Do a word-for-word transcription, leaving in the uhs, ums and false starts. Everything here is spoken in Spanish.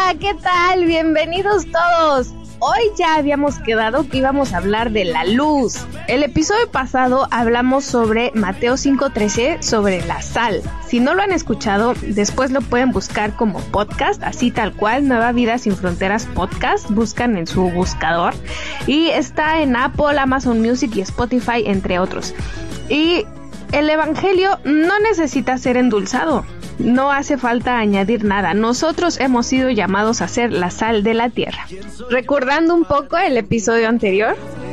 Hola, ¿qué tal? Bienvenidos todos. Hoy ya habíamos quedado que íbamos a hablar de la luz. El episodio pasado hablamos sobre Mateo cinco trece, sobre la sal. Si no lo han escuchado, después lo pueden buscar como podcast, así tal cual, Nueva Vida Sin Fronteras Podcast. Buscan en su buscador. Y está en Apple, Amazon Music y Spotify, entre otros. Y el evangelio no necesita ser endulzado. No hace falta añadir nada. Nosotros hemos sido llamados a ser la sal de la tierra. Recordando un poco el episodio anterior,